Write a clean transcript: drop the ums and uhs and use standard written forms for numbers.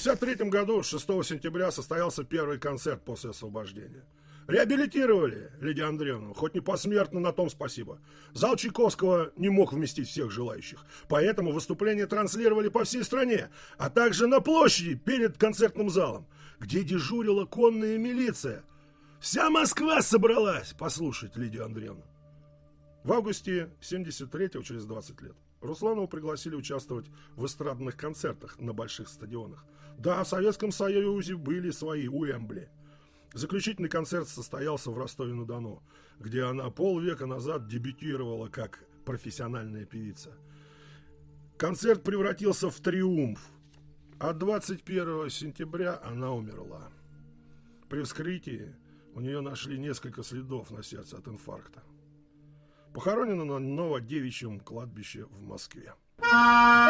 1953 году, 6 сентября, состоялся первый концерт после освобождения. Реабилитировали Лидию Андреевну, хоть не посмертно, на том спасибо. Зал Чайковского не мог вместить всех желающих, поэтому выступления транслировали по всей стране, а также на площади перед концертным залом, где дежурила конная милиция. Вся Москва собралась послушать Лидию Андреевну. В августе 73-го, через 20 лет, Русланову пригласили участвовать в эстрадных концертах на больших стадионах. Да, в Советском Союзе были свои Уэмбли. Заключительный концерт состоялся в Ростове-на-Дону, где она полвека назад дебютировала как профессиональная певица. Концерт превратился в триумф, а 21 сентября она умерла. При вскрытии у нее нашли несколько следов на сердце от инфаркта. Похоронена на Новодевичьем кладбище в Москве.